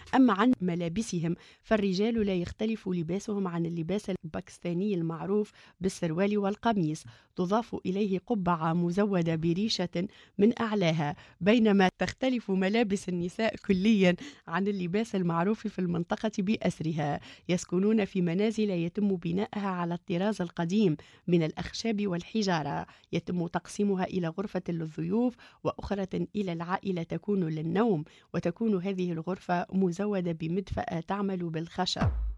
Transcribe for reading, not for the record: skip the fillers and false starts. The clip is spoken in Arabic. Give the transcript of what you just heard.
أما عن ملابسهم فالرجال لا يختلف لباسهم عن اللباس الباكستاني المعروف بالسروال والقميص، تضاف إليه قبعة مزودة بريشة من أعلاها، بينما تختلف ملابس النساء كليا عن اللباس المعروف في المنطقة بأسرها. يسكنون في منازل يتم بنائها على الطراز القديم من الأخشاب والحجارة، يتم تقسيمها إلى غرفة للضيوف وأخرى إلى العائلة تكون للنوم، وتكون هذه الغرفة مزودة بمدفأة تعمل بالخشب.